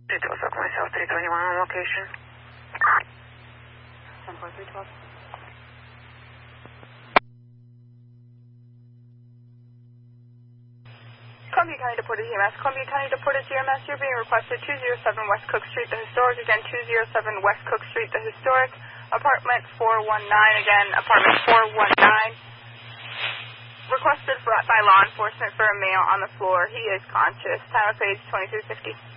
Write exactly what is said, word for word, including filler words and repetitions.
two two zero myself, three twenty-one on location. ten four three twelve. Columbia County Deported C M S. Columbia County Deported C M S, you're being requested two oh seven West Cook Street, The Historic. Again, two oh seven West Cook Street, The Historic. Apartment four one nine. Again, apartment four one nine. Requested for, by law enforcement for a male on the floor. He is conscious. Time of page twenty-three fifty.